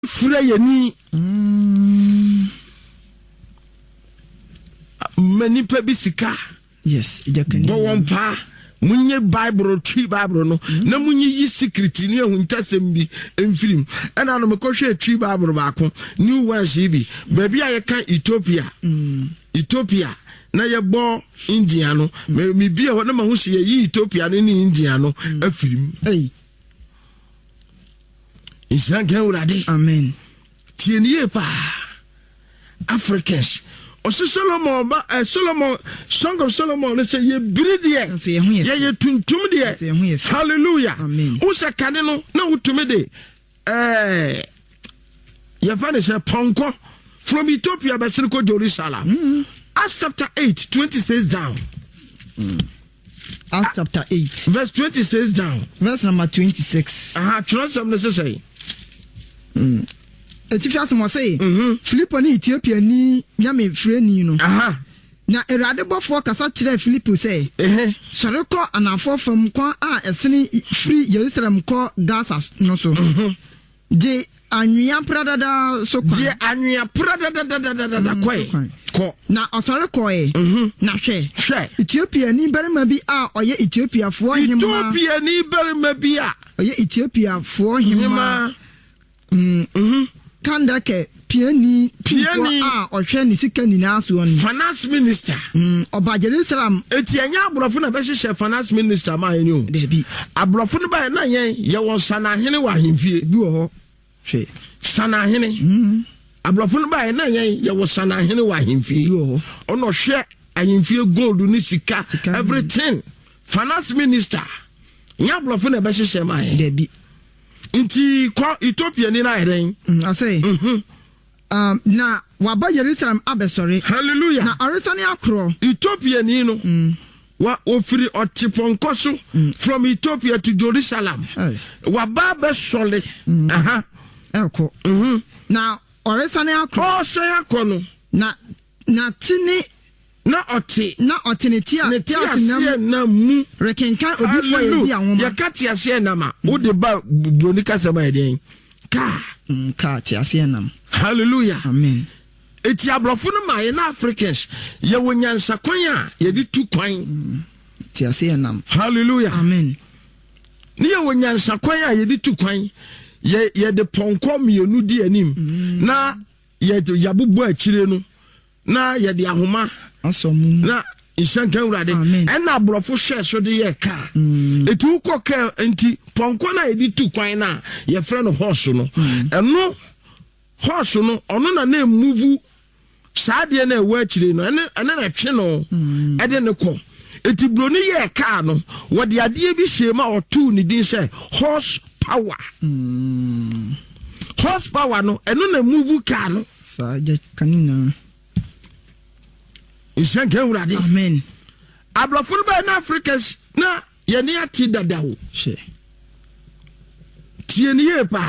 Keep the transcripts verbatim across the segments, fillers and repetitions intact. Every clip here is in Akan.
fura yani many pebisika. Yes, Jakani. Bowampa, Munye Bible, tree Bible, no, no munye secret in here when Tassembi and film. And I'm a crochet tree Bible back new one shibi. Baby, I can't Ethiopia. Ethiopia. Na ye bo Indiano, me be a one who see Ethiopia in Indiano, a film. Hey. It's not going. Amen. Tienye pa Africans. Oso Solomon ba uh, Solomon Song of Solomon they say ye breed ye ye ye tuntum de hallelujah amen usa kane no na utume de eh ye fa ne say ponko from Ethiopia ba siriko Jerusalem mm. Acts chapter eight twenty says down mm. Acts chapter eight verse twenty says down verse number twenty-six aha transam ne say mm. Etifias mo say Philip ni Ethiopia ni nyame freni no aha na erade bofo kasa kire Philip say eh sore ko anafo fam kwa a esene free Jerusalem ko Gaza no so je anwia pradada so kwa je anwia pradada kwa ko na osore ko e na hwe hwe Ethiopia ni berima bi a oye Ethiopia fo hima Ethiopia ni berima bi a oye Ethiopia fo hima mm mhm Kandake piani piani ah ohwe ni sika ni naso on finance minister mm oba Jerusalem etianya abrofo na be hye finance minister ma yen o debi abrofo no ba na yen ye won sana hene wa hemfie bi wo ho hwe sana hene mm abrofo no ba na yen ye won sana hene wa hemfie bi wo ono hwe ahemfie gold ni sika everything finance minister nya abrofo na be hye ma yen debi inti ko Ethiopia ni na eren mm I say mhm um na waba Jerusalem abesore hallelujah na oresane akro Ethiopia ni no mm. wa ofiri otiponko so mm. from Ethiopia to Jerusalem hey. Waba besole mm. aha elko mhm na oresane akro o so yakono na na tini na oti na otineti a tiasie na mu rekenkan obi fo yezi anwoma ya katiasie na ma wo de ba bronika sema eden ka mm ka tiasie nam hallelujah amen eti abrofo no ma ye na Africans ye wonyansa kwan a ye di tu kwan tiasie nam hallelujah amen ni ye wonyansa kwan a ye di tu kwan ye ye de ponko mienu di anim mm. na ye yabubu akire no na ye de ahoma asomu na ishankan urade ena abrofo hwe so de ye ka mm. etu ko ka enti ponko na edi tu kwan na ye frɛ no horse no eno horse no ono na na move saade na ewa akire no ene ene na twe no ede ne ko eti broni ye ka no wo de ade bi hyema otu ni din sɛ horse power mm. horse power no eno na move ka no sa je kanina ishankan urade amen abrofo ba na Africans na ye ne ati dadawo she tienie pa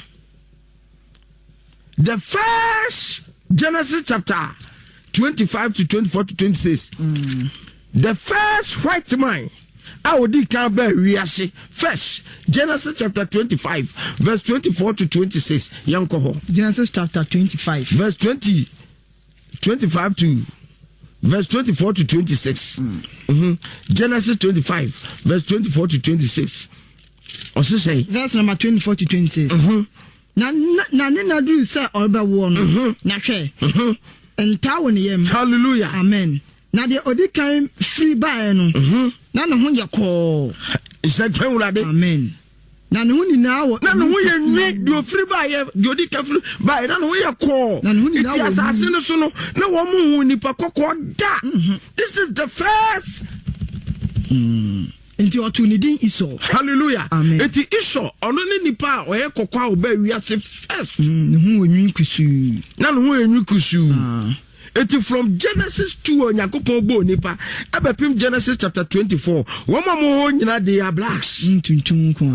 the first Genesis chapter twenty-five to twenty-four to twenty-six mm. the first white man I would can be reashe first Genesis chapter twenty-five verse twenty-four to twenty-six yanko Genesis chapter twenty-five verse twenty twenty-five to verse twenty-four to twenty-six mm. mm-hmm. Genesis twenty-five verse twenty-four to twenty-six also say verse number twenty-four to twenty-six mm-hmm. na na na na do say orba wo no mm-hmm. na hwe mhm enta wo ne yam hallelujah amen na de odi kan free by no mhm na ne ho ye ko isa twurade amen na ne ho ni na wo na ne ho ye nwi do free by ye de odi kan free by na ne ho ye ko iti asase no so no na wo mu hu nipa kokko da this is the first mm. Enti otu ni din Iso hallelujah amen enti Iso ono ne nipa oye kokko a oba wiase first ne ho onwi kusu na ne ho enwi kusu ah. Eti from Genesis two Onyakopon bo nipa abepim Genesis chapter twenty-four woma mo nyina they are blacks ntuntum ko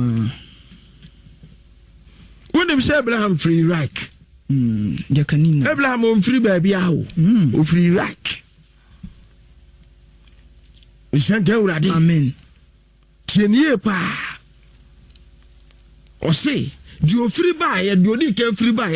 when them say Abraham free Iraq mm jakanina Abraham on free baby awo mm o free Iraq ishankan urade amen tienie pa o say di ofiri ba ye di odi ke ofiri ba